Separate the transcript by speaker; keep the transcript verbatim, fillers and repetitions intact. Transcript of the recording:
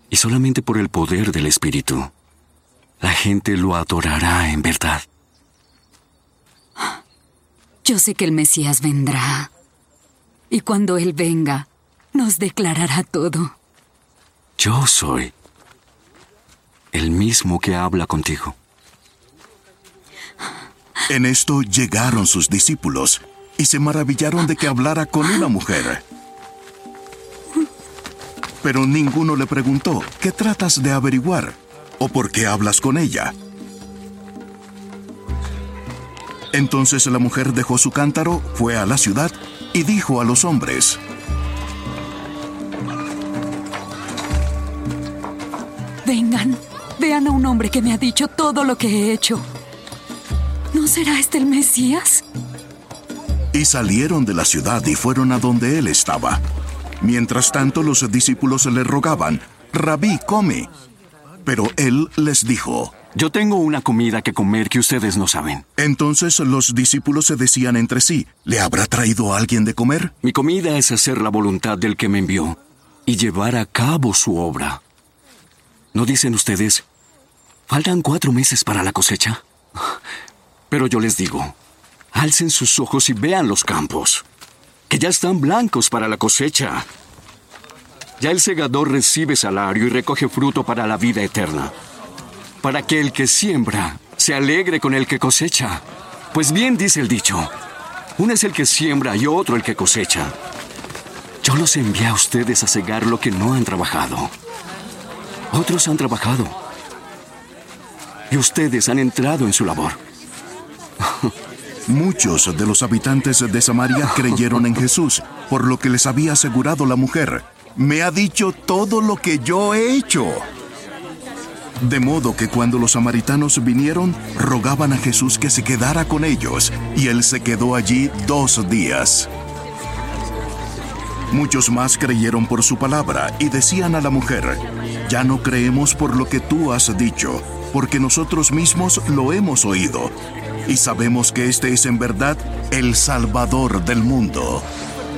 Speaker 1: Y solamente por el poder del Espíritu, la gente lo adorará en verdad.
Speaker 2: Yo sé que el Mesías vendrá. Y cuando Él venga, nos declarará todo.
Speaker 1: Yo soy el mismo que habla contigo.
Speaker 3: En esto llegaron sus discípulos y se maravillaron de que hablara con una mujer. Pero ninguno le preguntó, ¿qué tratas de averiguar? ¿O por qué hablas con ella? Entonces la mujer dejó su cántaro, fue a la ciudad y dijo a los hombres:
Speaker 2: Vengan, vean a un hombre que me ha dicho todo lo que he hecho. ¿No será este el Mesías?
Speaker 3: Y salieron de la ciudad y fueron a donde él estaba. Mientras tanto, los discípulos le rogaban: Rabí, come. Pero él les dijo:
Speaker 1: Yo tengo una comida que comer que ustedes no saben.
Speaker 3: Entonces los discípulos se decían entre sí: ¿le habrá traído alguien de comer?
Speaker 1: Mi comida es hacer la voluntad del que me envió y llevar a cabo su obra. ¿No dicen ustedes, faltan cuatro meses para la cosecha? Pero yo les digo, alcen sus ojos y vean los campos, que ya están blancos para la cosecha. Ya el segador recibe salario y recoge fruto para la vida eterna, para que el que siembra se alegre con el que cosecha. Pues bien dice el dicho, uno es el que siembra y otro el que cosecha. Yo los envié a ustedes a segar lo que no han trabajado. Otros han trabajado, y ustedes han entrado en su labor.
Speaker 3: Muchos de los habitantes de Samaria creyeron en Jesús, por lo que les había asegurado la mujer: me ha dicho todo lo que yo he hecho. De modo que cuando los samaritanos vinieron, rogaban a Jesús que se quedara con ellos, y él se quedó allí dos días. Muchos más creyeron por su palabra y decían a la mujer: ya no creemos por lo que tú has dicho, porque nosotros mismos lo hemos oído, y sabemos que este es en verdad el Salvador del mundo.